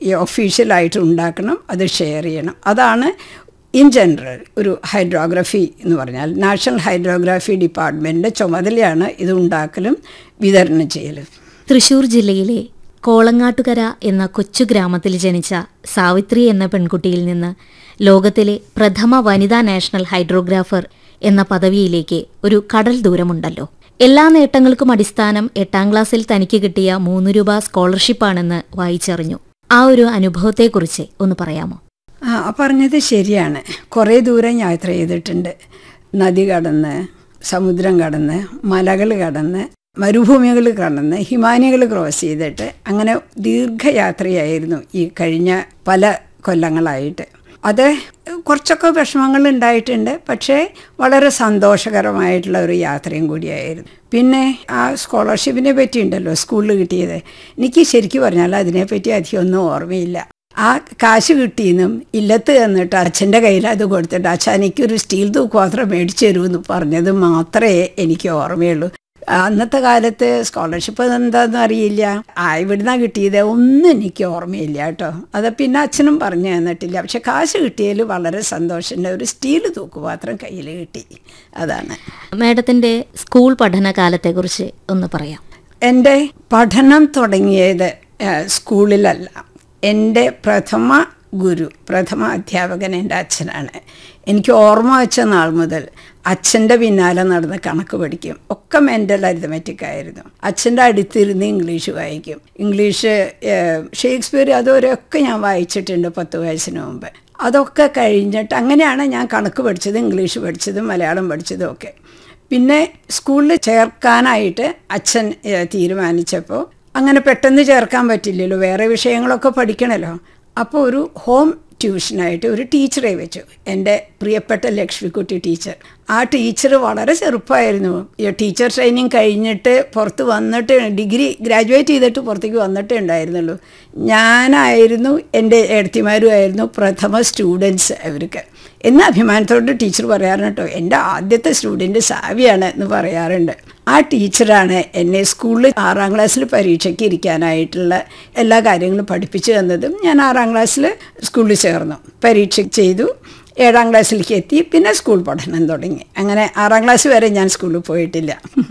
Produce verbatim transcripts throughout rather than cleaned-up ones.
ഈ ഒഫീഷ്യലായിട്ട് ഉണ്ടാക്കണം, അത് ഷെയർ ചെയ്യണം. അതാണ് ഇൻ ജനറൽ ഒരു ഹൈഡ്രോഗ്രഫി എന്ന് പറഞ്ഞാൽ. നാഷണൽ ഹൈഡ്രോഗ്രാഫി ഡിപ്പാർട്ട്മെൻറ്റിൻ്റെ ചുമതലയാണ് ഇത് ഉണ്ടാക്കലും വിതരണം ചെയ്യലും. തൃശ്ശൂർ ജില്ലയിലെ കോളങ്ങാട്ടുകര എന്ന കൊച്ചു ഗ്രാമത്തിൽ ജനിച്ച സാവിത്രി എന്ന പെൺകുട്ടിയിൽ നിന്ന് ലോകത്തിലെ പ്രഥമ വനിതാ നാഷണൽ ഹൈഡ്രോഗ്രാഫർ എന്ന പദവിയിലേക്ക് ഒരു കടൽ ദൂരമുണ്ടല്ലോ. എല്ലാ നേട്ടങ്ങൾക്കും അടിസ്ഥാനം എട്ടാം ക്ലാസ്സിൽ തനിക്ക് കിട്ടിയ മൂന്ന് രൂപ സ്കോളർഷിപ്പാണെന്ന് വായിച്ചറിഞ്ഞു. ആ ഒരു അനുഭവത്തെക്കുറിച്ച് ഒന്ന് പറയാമോ? ആ പറഞ്ഞത് ശരിയാണ്. കുറേ ദൂരം യാത്ര ചെയ്തിട്ടുണ്ട്. നദി കടന്ന്, സമുദ്രം കടന്ന്, മലകൾ കടന്ന്, മരുഭൂമികൾ കടന്ന്, ഹിമാനികൾ ക്രോസ് ചെയ്തിട്ട് അങ്ങനെ ദീർഘയാത്രയായിരുന്നു ഈ കഴിഞ്ഞ പല കൊല്ലങ്ങളായിട്ട്. അത് കുറച്ചൊക്കെ വിഷമങ്ങൾ ഉണ്ടായിട്ടുണ്ട്, പക്ഷേ വളരെ സന്തോഷകരമായിട്ടുള്ള ഒരു യാത്രയും കൂടിയായിരുന്നു. പിന്നെ ആ സ്കോളർഷിപ്പിനെ പറ്റിയുണ്ടല്ലോ സ്കൂളിൽ കിട്ടിയത്, എനിക്ക് ശരിക്കും പറഞ്ഞാൽ അതിനെപ്പറ്റി അധികം ഒന്നും ഓർമ്മയില്ല. ആ കാശ് കിട്ടിയെന്നും ഇല്ലത്ത് തന്നിട്ട് അച്ഛൻ്റെ കയ്യിൽ അത് കൊടുത്തിട്ട് അച്ഛൻ എനിക്കൊരു സ്റ്റീൽ തൂക്കുപാത്രം മേടിച്ചു തരുമെന്ന് പറഞ്ഞത് മാത്രമേ എനിക്ക് ഓർമ്മയുള്ളൂ. അന്നത്തെ കാലത്ത് സ്കോളർഷിപ്പ് എന്താണെന്ന് അറിയില്ല, ആ ഇവിടുന്നാണ് കിട്ടിയത് ഒന്നും എനിക്ക് ഓർമ്മയില്ല കേട്ടോ. അത് പിന്നെ അച്ഛനും പറഞ്ഞു തന്നിട്ടില്ല. പക്ഷെ കാശ് കിട്ടിയതിൽ വളരെ സന്തോഷമുണ്ട്. ഒരു സ്റ്റീൽ തൂക്കുപാത്രം കയ്യിൽ കിട്ടി, അതാണ്. മാഡത്തിൻ്റെ സ്കൂൾ പഠനകാലത്തെക്കുറിച്ച് ഒന്ന് പറയാം. എൻ്റെ പഠനം തുടങ്ങിയത് സ്കൂളിലല്ല. എൻ്റെ പ്രഥമ ഗുരു, പ്രഥമ അധ്യാപകൻ എൻ്റെ അച്ഛനാണ്. എനിക്ക് ഓർമ്മ വെച്ച നാൾ മുതൽ അച്ഛൻ്റെ പിന്നാലെ നടന്ന് കണക്ക് പഠിക്കും. ഒക്കെ മെൻ്റൽ അരിതമെറ്റിക് ആയിരുന്നു. അച്ഛൻ്റെ അടുത്തിരുന്ന് ഇംഗ്ലീഷ് വായിക്കും. ഇംഗ്ലീഷ് ഷേക്സ്പിയർ അതുവരെയൊക്കെ ഞാൻ വായിച്ചിട്ടുണ്ട് പത്ത് വയസ്സിന് മുമ്പ്. അതൊക്കെ കഴിഞ്ഞിട്ട് അങ്ങനെയാണ് ഞാൻ കണക്ക് പഠിച്ചത്, ഇംഗ്ലീഷ് പഠിച്ചതും മലയാളം പഠിച്ചതും ഒക്കെ. പിന്നെ സ്കൂളിൽ ചേർക്കാനായിട്ട് അച്ഛൻ തീരുമാനിച്ചപ്പോൾ അങ്ങനെ പെട്ടെന്ന് ചേർക്കാൻ പറ്റില്ലല്ലോ, വേറെ വിഷയങ്ങളൊക്കെ പഠിക്കണമല്ലോ. അപ്പോൾ ഒരു ഹോം ട്യൂഷനായിട്ട് ഒരു ടീച്ചറെ വെച്ചു, എൻ്റെ പ്രിയപ്പെട്ട ലക്ഷ്മിക്കുട്ടി ടീച്ചർ. ആ ടീച്ചർ വളരെ ചെറുപ്പമായിരുന്നു. ടീച്ചർ ട്രെയിനിങ് കഴിഞ്ഞിട്ട് പുറത്ത് വന്നിട്ട് ഡിഗ്രി ഗ്രാജുവേറ്റ് ചെയ്തിട്ട് പുറത്തേക്ക് വന്നിട്ടേ ഉണ്ടായിരുന്നുള്ളൂ. ഞാനായിരുന്നു എൻ്റെ ഏടത്തിമാരുമായിരുന്നു പ്രഥമ സ്റ്റുഡൻസ് അവർക്ക് എന്ന് അഭിമാനത്തോട് ടീച്ചർ പറയാറുണ്ട് കേട്ടോ. എൻ്റെ ആദ്യത്തെ സ്റ്റുഡൻറ്റ് സാവിയാണ് എന്ന് പറയാറുണ്ട്. ആ ടീച്ചറാണ് എന്നെ സ്കൂളിൽ ആറാം ക്ലാസ്സിൽ പരീക്ഷയ്ക്ക് ഇരിക്കാനായിട്ടുള്ള എല്ലാ കാര്യങ്ങളും പഠിപ്പിച്ചു തന്നതും. ഞാൻ ആറാം ക്ലാസ്സിൽ സ്കൂളിൽ ചേർന്നു, പരീക്ഷ ചെയ്തു, ഏഴാം ക്ലാസ്സിലേക്ക് എത്തി, പിന്നെ സ്കൂൾ പഠനം തുടങ്ങി. അങ്ങനെ ആറാം ക്ലാസ് വരെ ഞാൻ സ്കൂളിൽ പോയിട്ടില്ല.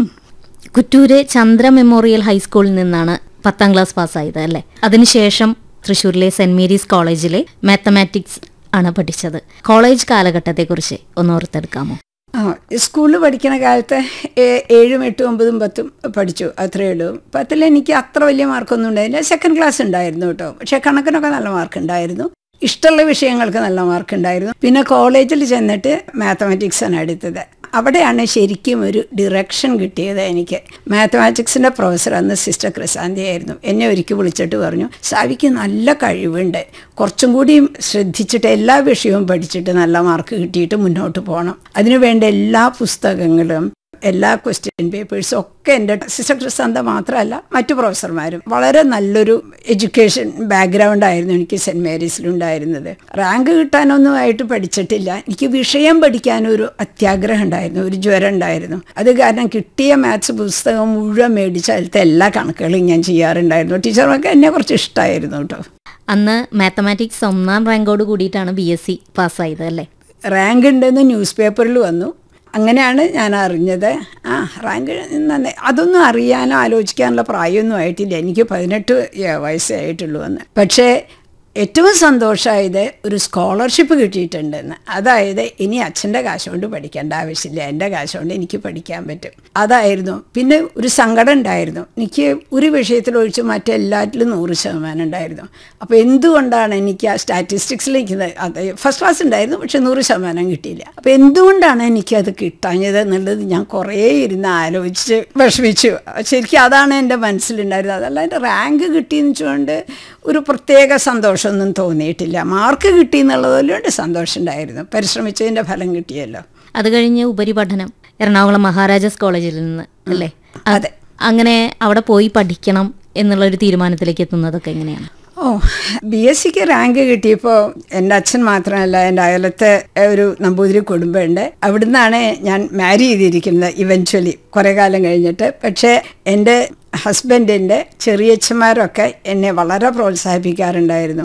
കുറ്റൂര് ചന്ദ്ര മെമ്മോറിയൽ ഹൈസ്കൂളിൽ നിന്നാണ് പത്താം ക്ലാസ് പാസ്സായത് അല്ലേ? അതിനുശേഷം തൃശ്ശൂരിലെ സെൻറ് മേരീസ് കോളേജിലെ മാത്തമാറ്റിക്സ് ആണ് പഠിച്ചത്. കോളേജ് കാലഘട്ടത്തെക്കുറിച്ച് ഒന്ന് ഓർത്തെടുക്കാമോ? ആ സ്കൂളിൽ പഠിക്കുന്ന കാലത്ത് ഏഴും എട്ടും ഒമ്പതും പത്തും പഠിച്ചു, അത്രയേ ഉള്ളൂ. പത്തിൽ എനിക്ക് അത്ര വലിയ മാർക്കൊന്നും ഉണ്ടായില്ല. സെക്കൻഡ് ക്ലാസ് ഉണ്ടായിരുന്നു കേട്ടോ, പക്ഷേ കണക്കിനൊക്കെ നല്ല മാർക്ക് ഉണ്ടായിരുന്നു. ഇഷ്ടമുള്ള വിഷയങ്ങൾക്ക് നല്ല മാർക്ക് ഉണ്ടായിരുന്നു. പിന്നെ കോളേജിൽ ചെന്നിട്ട് മാത്തമാറ്റിക്സാണ് എടുത്തത്. അവിടെയാണ് ശരിക്കും ഒരു ഡിറക്ഷൻ കിട്ടിയത് എനിക്ക്. മാത്തമാറ്റിക്സിൻ്റെ പ്രൊഫസർ അന്ന് സിസ്റ്റർ ക്രിസാന്തി ആയിരുന്നു. എന്നെ ഒരിക്കൽ വിളിച്ചിട്ട് പറഞ്ഞു, സാവിക്ക് നല്ല കഴിവുണ്ട്, കുറച്ചും കൂടി ശ്രദ്ധിച്ചിട്ട് എല്ലാ വിഷയവും പഠിച്ചിട്ട് നല്ല മാർക്ക് കിട്ടിയിട്ട് മുന്നോട്ട് പോകണം. അതിനുവേണ്ട എല്ലാ പുസ്തകങ്ങളും എല്ലാ ക്വസ്റ്റ്യൻ പേപ്പേഴ്സും ഒക്കെ എൻ്റെ സിസ്റ്റർ ക്രിസാന്ത മാത്രമല്ല മറ്റു പ്രൊഫസർമാരും വളരെ നല്ലൊരു എഡ്യൂക്കേഷൻ ബാക്ക്ഗ്രൗണ്ട് ആയിരുന്നു എനിക്ക് സെൻറ് മേരീസിലുണ്ടായിരുന്നത്. റാങ്ക് കിട്ടാനൊന്നുമായിട്ട് പഠിച്ചിട്ടില്ല. എനിക്ക് വിഷയം പഠിക്കാനൊരു അത്യാഗ്രഹം ഉണ്ടായിരുന്നു, ഒരു ജ്വരം ഉണ്ടായിരുന്നു. അത് കാരണം കിട്ടിയ മാത്സ് പുസ്തകം മുഴുവൻ മേടിച്ച അതിലത്തെ എല്ലാ കണക്കുകളും ഞാൻ ചെയ്യാറുണ്ടായിരുന്നു. ടീച്ചർമാർക്ക് എന്നെ കുറച്ച് ഇഷ്ടമായിരുന്നു കേട്ടോ. അന്ന് മാത്തമാറ്റിക്സ് ഒന്നാം റാങ്കോട് കൂടിയിട്ടാണ് ബി എസ് സി പാസ്സായത് അല്ലേ? റാങ്ക് ഉണ്ടെന്ന് ന്യൂസ് പേപ്പറിൽ വന്നു. അങ്ങനെയാണ് ഞാൻ അറിഞ്ഞത്. ആ റാങ്ക് നന്നെ അതൊന്നും അറിയാനോ ആലോചിക്കാനുള്ള പ്രായമൊന്നും ആയിട്ടില്ല. എനിക്ക് പതിനെട്ട് വയസ്സേ ആയിട്ടുള്ളൂ എന്ന്. പക്ഷേ ഏറ്റവും സന്തോഷമായത് ഒരു സ്കോളർഷിപ്പ് കിട്ടിയിട്ടുണ്ടെന്ന്. അതായത് ഇനി അച്ഛൻ്റെ കാശ് കൊണ്ട് പഠിക്കേണ്ട ആവശ്യമില്ല, എൻ്റെ കാശ് കൊണ്ട് എനിക്ക് പഠിക്കാൻ പറ്റും. അതായിരുന്നു. പിന്നെ ഒരു സങ്കടം ഉണ്ടായിരുന്നു. എനിക്ക് ഒരു വിഷയത്തിലൊഴിച്ച് മറ്റെല്ലാറ്റിലും നൂറ് ശതമാനം ഉണ്ടായിരുന്നു. അപ്പോൾ എന്തുകൊണ്ടാണ് എനിക്ക് ആ സ്റ്റാറ്റിസ്റ്റിക്സിലേക്ക് അത് ഫസ്റ്റ് ക്ലാസ് ഉണ്ടായിരുന്നു, പക്ഷെ നൂറ് ശതമാനം കിട്ടിയില്ല. അപ്പോൾ എന്തുകൊണ്ടാണ് എനിക്കത് കിട്ടാഞ്ഞത് എന്നുള്ളത് ഞാൻ കുറേ ഇരുന്ന് ആലോചിച്ച് വിഷമിച്ചു. ശരിക്കും അതാണ് എൻ്റെ മനസ്സിലുണ്ടായിരുന്നത്. അതല്ല എൻ്റെ റാങ്ക് കിട്ടിയെന്ന് വെച്ചുകൊണ്ട് ഒരു പ്രത്യേക സന്തോഷമൊന്നും തോന്നിയിട്ടില്ല. മാർക്ക് കിട്ടി എന്നുള്ളതുകൊണ്ട് സന്തോഷം ഉണ്ടായിരുന്നു. പരിശ്രമിച്ചതിൻ്റെ ഫലം കിട്ടിയല്ലോ. അത് കഴിഞ്ഞ് ഉപരിപഠനം എറണാകുളം മഹാരാജാസ് കോളേജിൽ നിന്ന് അല്ലേ? അതെ. അങ്ങനെ അവിടെ പോയി പഠിക്കണം എന്നുള്ളൊരു തീരുമാനത്തിലേക്ക് എത്തുന്നതൊക്കെ എങ്ങനെയാണ്? ഓ ബി എസ് സിക്ക് റാങ്ക് കിട്ടിയപ്പോൾ എൻ്റെ അച്ഛൻ മാത്രമല്ല, എൻ്റെ അയലത്തെ ഒരു നമ്പൂതിരി കുടുംബമുണ്ട്. അവിടുന്നാണ് ഞാൻ മാരി ചെയ്തിരിക്കുന്നത് ഇവൻച്വലി കുറേ കാലം കഴിഞ്ഞിട്ട്. പക്ഷേ എൻ്റെ ഹസ്ബൻഡിൻ്റെ ചെറിയച്ഛന്മാരൊക്കെ എന്നെ വളരെ പ്രോത്സാഹിപ്പിക്കാറുണ്ടായിരുന്നു.